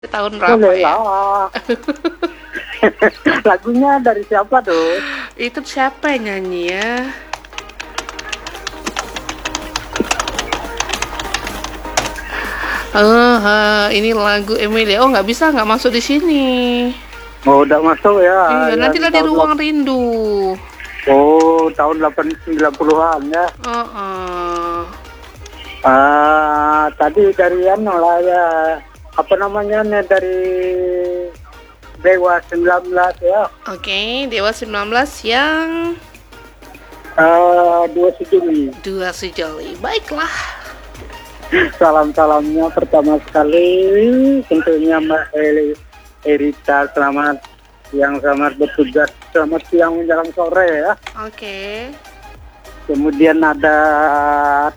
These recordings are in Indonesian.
Tahun berapa Boleh ya? lah. Lagunya dari siapa tuh? Itu siapa yang nyanyi ya? Ini lagu Emilia. Oh, nggak masuk di sini. Oh, udah masuk ya. Iya, nanti Yang di Ruang Rindu. tahun 90-an ya. Tadi dari lah ya. Apa namanya nih, dari Dewa 19 ya. Oke, Dewa 19 yang 2 Juli. 2 Juli. Baiklah. Salam-salamnya pertama sekali tentunya Mbak Erita, selamat bertugas, selamat siang menjelang sore ya. Oke. Kemudian ada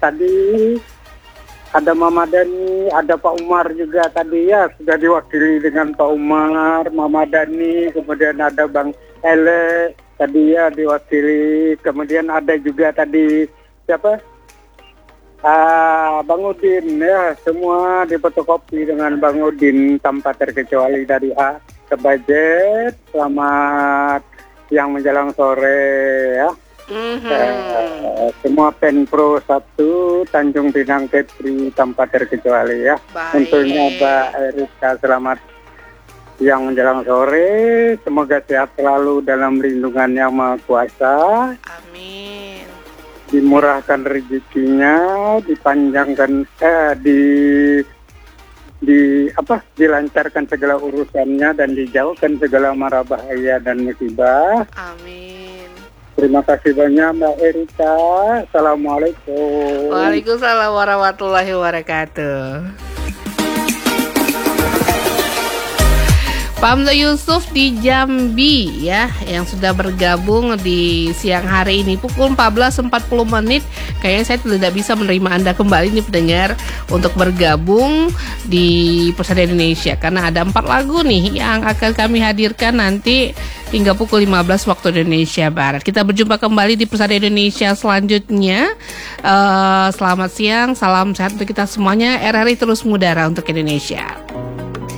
Mama Dani, ada Pak Umar juga tadi ya, sudah diwakili dengan Pak Umar, Mama Dani, kemudian ada Bang Ele tadi ya diwakili, kemudian ada juga tadi siapa? Bang Udin ya, semua difotokopi dengan Bang Udin tanpa terkecuali dari A ke Z. Selamat siang menjelang sore ya. Semua Penpro 1 Tanjung Pinang Kepri tanpa terkecuali ya. Tentunya Mbak Erika, selamat siang menjelang sore. Semoga sehat selalu dalam lindungan Yang Maha Kuasa. Amin. Dimurahkan rezekinya, dipanjangkan dilancarkan segala urusannya dan dijauhkan segala mara bahaya dan musibah. Amin. Terima kasih banyak Mbak Erika. Assalamualaikum. Waalaikumsalam warahmatullahi wabarakatuh. Pak Hamzah Yusuf di Jambi ya, yang sudah bergabung di siang hari ini pukul 14.40 menit. Kayaknya saya tidak bisa menerima Anda kembali nih pendengar untuk bergabung di Persada Indonesia, karena ada 4 lagu nih yang akan kami hadirkan nanti hingga pukul 15 waktu Indonesia Barat. Kita berjumpa kembali di Persada Indonesia selanjutnya. Selamat siang, salam sehat untuk kita semuanya. RRI terus mengudara untuk Indonesia.